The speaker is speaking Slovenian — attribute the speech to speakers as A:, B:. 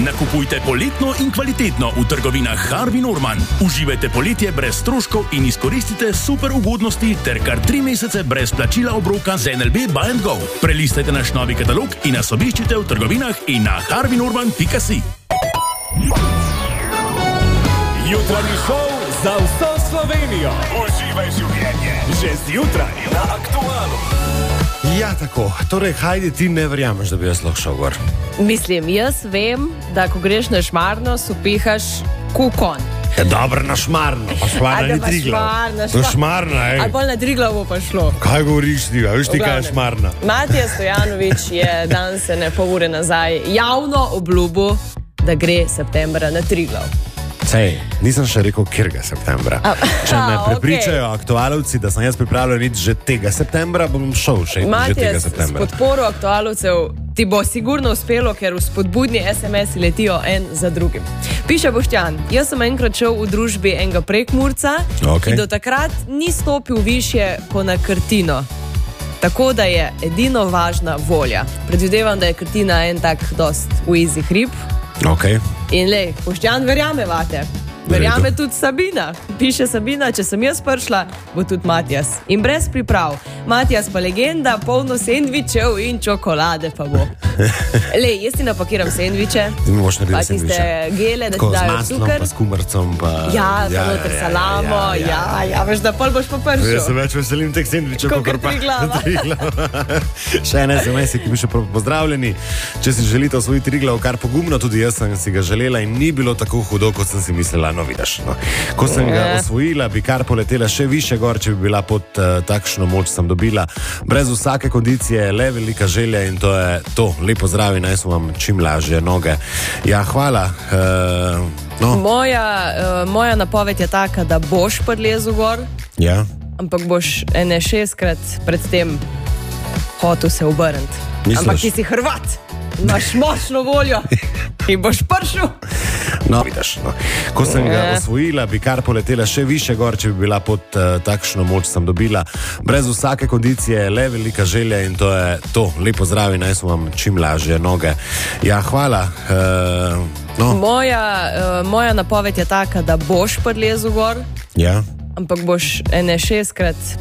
A: Nakupujte poletno in kvalitetno v trgovinah Harvey Norman. Uživajte poletje brez stroškov in izkoristite super ugodnosti ter kar 3 mesece brez plačila obroka z NLB Buy & Go. Prelistajte naš novi katalog in nas obiščite v trgovinah in na harveynorman.si.
B: Jutranji šov za vso Slovenijo. Uživaj življenje. Že zjutraj na Aktualu.
C: Ja, tako. Torej, Hajdi, ti ne verjameš, da bi jaz lahko šel gor.
D: Mislim, jaz vem, da ko greš na Šmarno, supihaš kukon.
C: Ja, dobro, na Šmarno. Pa Šmarna ni Triglav. Na Šmarna, ej.
D: Ali pa na Triglav bo pa šlo.
C: Kaj govoriš ti? A veš ti, kaj je Šmarna?
D: Matija Stojanović je danes pol ure nazaj javno obljubil, da gre septembra na Triglav.
C: Sej, nisem še rekel, kjerga septembra. Če me prepričajo aktualovci, da sem jaz pripravljen iti že tega septembra, bom šel še tega septembra.
D: Matija, s podporo aktualovcev ti bo sigurno uspelo, ker v spodbudni SMS-i letijo en za drugim. Piše Boštjan, jaz sem enkrat šel v družbi enega Prekmurca, ki do takrat ni stopil višje ko na Krtino. Tako da je edino važna volja. Predvidevam, da je Krtina en tak dost easy hrib.
C: Okay.
D: In lej, Boštjan verjame vate. Verjame tudi Sabina. Piše Sabina, če sem jaz prišla, bo tudi Matijas. In brez priprav. Matijas pa legenda, polno sendvičev in čokolade pa bo. Lej, jaz ti napakiram sendviče.
C: Ti mi boš naredil
D: sendviče. Pa tiste gele, da ti dajo cukr.
C: Z maslom, pa s kumrcom, pa...
D: Ja, noter salamo, ja, veš, da pol boš pa prišel.
C: Jaz se več veselim teh sendvičev,
D: kakor pa Triglava.
C: Še en SMS, ki bi še pozdravljeni. Če si želite osvojiti Triglav, kar pogumno, tudi jaz sem si ga želela in ni bilo tako hudo, kot sem si mislila. No, vidiš, no. Ko sem ga osvojila, bi kar poletela še više gor, če bi bila pod takšno moč sem dobila. Brez vsake kondicije, le velika želja in to je to. Lepo zdravi, naj so vam čim lažje noge. Ja, hvala. No.
D: Moja napoved je taka, da boš prelezel gor, ampak boš ene 6-krat pred tem hotel se obrniti. Ampak ti si Hrvat, imaš močno voljo in boš prišel.
C: No, vidiš, no. Ko sem ga osvojila, bi kar poletela še više gor, če bi bila pod takšno moč sem dobila. Brez vsake kondicije, le velika želja in to je to. Lepo zdravi, naj so vam čim lažje noge. Ja, hvala. No.
D: Moja napoved je taka, da boš prelezel gor, ampak boš ene 6-krat